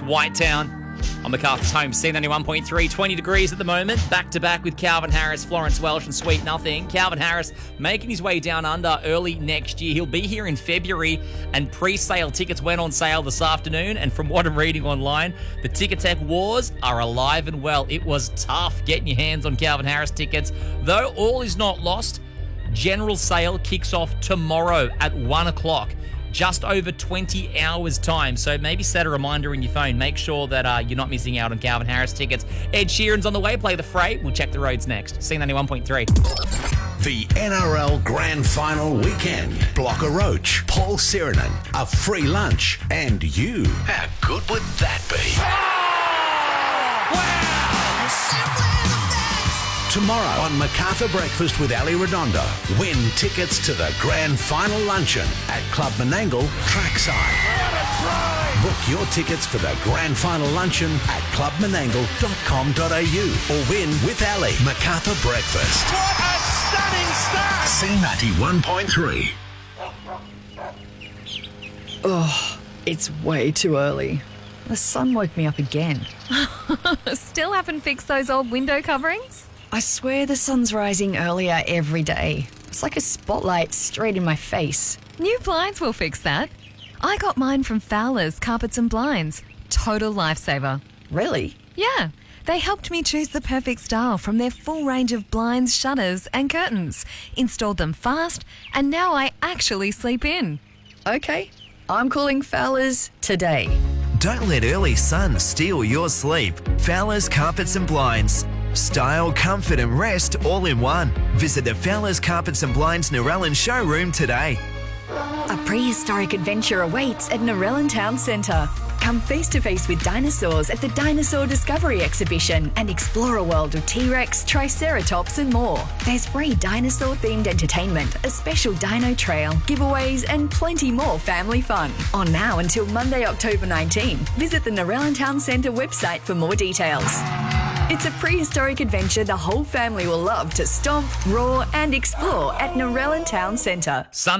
Whitetown. On MacArthur's home, C91.3, 20 degrees at the moment. Back-to-back with Calvin Harris, Florence Welsh and Sweet Nothing. Calvin Harris making his way down under early next year. He'll be here in February, and pre-sale tickets went on sale this afternoon. And from what I'm reading online, the Ticketek wars are alive and well. It was tough getting your hands on Calvin Harris tickets. Though all is not lost, general sale kicks off tomorrow at 1 o'clock. Just over 20 hours time. So maybe set a reminder in your phone. Make sure that you're not missing out on Calvin Harris tickets. Ed Sheeran's on the way. Play The Fray. We'll check the roads next. C91.3. The NRL Grand Final weekend. Blocker Roach, Paul Sirenen, a free lunch, and you. How good would that be? Oh, wow! Tomorrow on MacArthur Breakfast with Ali Redondo. Win tickets to the Grand Final luncheon at Club Menangle Trackside. Book your tickets for the Grand Final luncheon at clubmenangle.com.au or win with Ali. MacArthur Breakfast. What a stunning start! C91.3. Oh, it's way too early. The sun woke me up again. Still haven't fixed those old window coverings? I swear the sun's rising earlier every day. It's like a spotlight straight in my face. New blinds will fix that. I got mine from Fowler's Carpets and Blinds. Total lifesaver. Really? Yeah. They helped me choose the perfect style from their full range of blinds, shutters and curtains. Installed them fast, and now I actually sleep in. Okay, I'm calling Fowler's today. Don't let early sun steal your sleep. Fowler's Carpets and Blinds. Style, comfort and rest all in one. Visit the Fowler's Carpets and Blinds Narellan showroom today. A prehistoric adventure awaits at Narellan Town Centre. Come face to face with dinosaurs at the Dinosaur Discovery Exhibition and explore a world of T-Rex, Triceratops and more. There's free dinosaur-themed entertainment, a special dino trail, giveaways and plenty more family fun. On now until Monday, October 19. Visit the Narellan Town Centre website for more details. It's a prehistoric adventure the whole family will love to stomp, roar and explore at Narellan Town Centre.